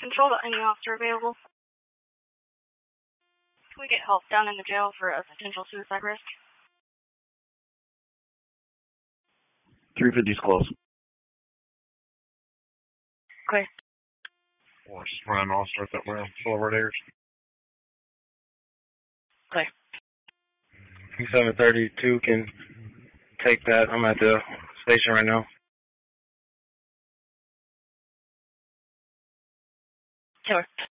Control to any officer available. Can we get help down in the jail for a potential suicide risk? 350's close. Okay. Or just run off, start that way. Boulevard Ayers. Okay. 732 can take that. I'm at the station right now. Taylor.